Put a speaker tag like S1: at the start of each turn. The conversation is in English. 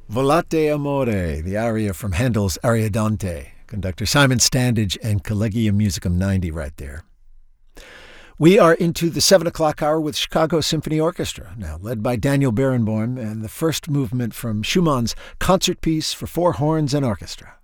S1: Volate Amore, the aria from Handel's Ariadante. Conductor Simon Standage and Collegium Musicum 90 right there. We are into the 7 o'clock hour with Chicago Symphony Orchestra, now led by Daniel Barenboim, and the first movement from Schumann's Concert Piece for Four Horns and Orchestra.